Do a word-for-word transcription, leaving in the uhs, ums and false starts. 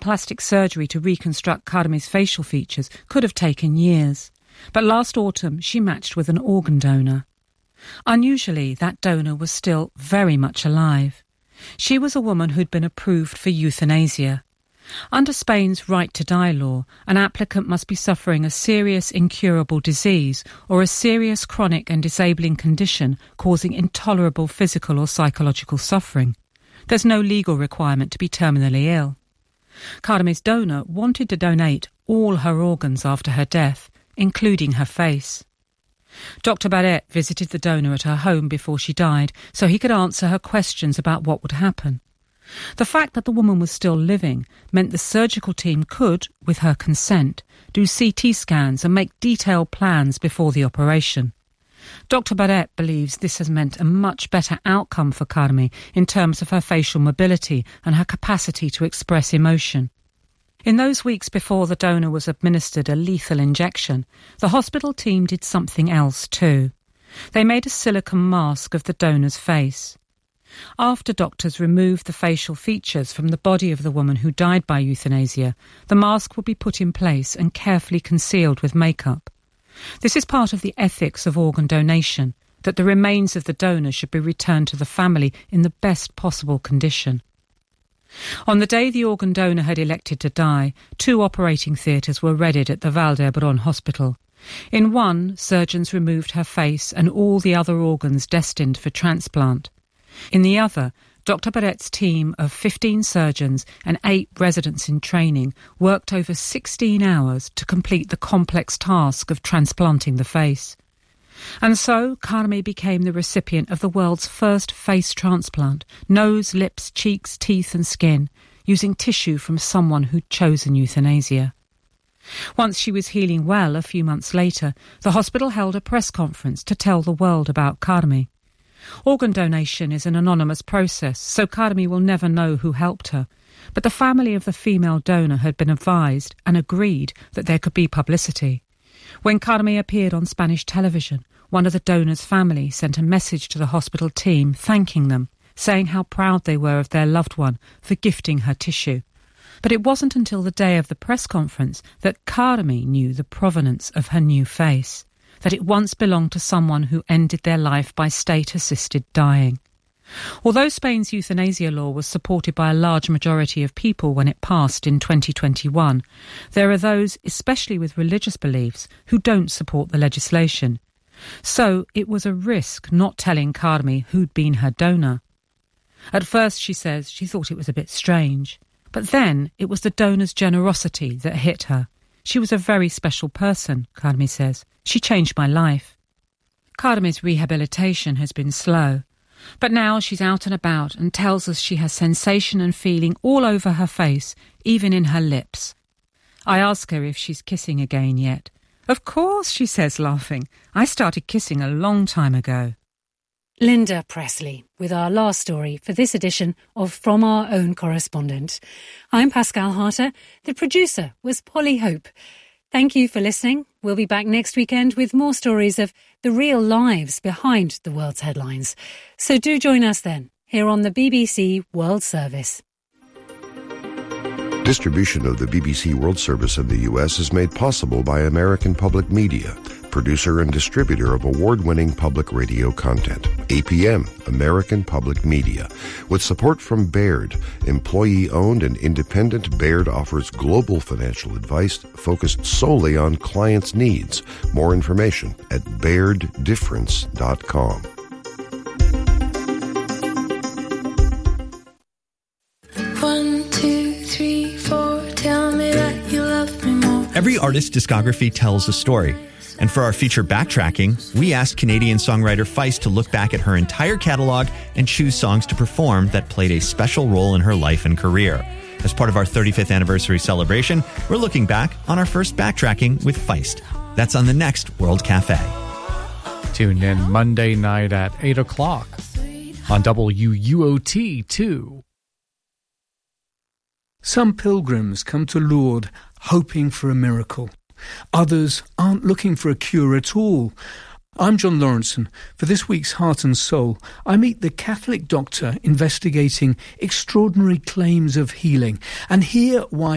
plastic surgery to reconstruct Kardami's facial features could have taken years, but last autumn she matched with an organ donor. Unusually, that donor was still very much alive. She was a woman who'd been approved for euthanasia. Under Spain's right to die law, an applicant must be suffering a serious incurable disease or a serious chronic and disabling condition causing intolerable physical or psychological suffering. There's no legal requirement to be terminally ill. Kardami's donor wanted to donate all her organs after her death, including her face. Doctor Barret visited the donor at her home before she died so he could answer her questions about what would happen. The fact that the woman was still living meant the surgical team could, with her consent, do C T scans and make detailed plans before the operation. Doctor Barret believes this has meant a much better outcome for Kardami in terms of her facial mobility and her capacity to express emotion. In those weeks before the donor was administered a lethal injection, the hospital team did something else too. They made a silicone mask of the donor's face. After doctors removed the facial features from the body of the woman who died by euthanasia, the mask would be put in place and carefully concealed with makeup. This is part of the ethics of organ donation, that the remains of the donor should be returned to the family in the best possible condition. On the day the organ donor had elected to die, two operating theatres were readied at the Vall d'Hebron hospital. In one, surgeons removed her face and all the other organs destined for transplant. In the other, Doctor Barret's team of fifteen surgeons and eight residents in training worked over sixteen hours to complete the complex task of transplanting the face. And so Kardami became the recipient of the world's first face transplant, nose, lips, cheeks, teeth and skin, using tissue from someone who'd chosen euthanasia. Once she was healing well a few months later, the hospital held a press conference to tell the world about Kardami. Organ donation is an anonymous process, so Kardami will never know who helped her, but the family of the female donor had been advised and agreed that there could be publicity. When Kardami appeared on Spanish television, one of the donor's family sent a message to the hospital team thanking them, saying how proud they were of their loved one for gifting her tissue. But it wasn't until the day of the press conference that Kardami knew the provenance of her new face, that it once belonged to someone who ended their life by state-assisted dying. Although Spain's euthanasia law was supported by a large majority of people when it passed in twenty twenty-one, there are those, especially with religious beliefs, who don't support the legislation. So it was a risk not telling Kardami who'd been her donor. At first, she says, she thought it was a bit strange. But then it was the donor's generosity that hit her. She was a very special person, Kardami says. She changed my life. Kardami's rehabilitation has been slow, but now she's out and about and tells us she has sensation and feeling all over her face, even in her lips. I ask her if she's kissing again yet. Of course, she says, laughing. I started kissing a long time ago. Linda Presley with our last story for this edition of From Our Own Correspondent. I'm Pascal Harter. The producer was Polly Hope. Thank you for listening. We'll be back next weekend with more stories of the real lives behind the world's headlines. So do join us then, here on the B B C World Service. Distribution of the B B C World Service in the U S is made possible by American Public Media, producer and distributor of award-winning public radio content. A P M, American Public Media. With support from Baird, employee-owned and independent, Baird offers global financial advice focused solely on clients' needs. More information at baird difference dot com. One, two, three, four, tell me that you love me more. Every artist's discography tells a story. And for our feature Backtracking, we asked Canadian songwriter Feist to look back at her entire catalog and choose songs to perform that played a special role in her life and career. As part of our thirty-fifth anniversary celebration, we're looking back on our first Backtracking with Feist. That's on the next World Cafe. Tune in Monday night at eight o'clock on W U O T two. Some pilgrims come to Lourdes hoping for a miracle. Others aren't looking for a cure at all. I'm John Lawrenson. For this week's Heart and Soul, I meet the Catholic doctor investigating extraordinary claims of healing and hear why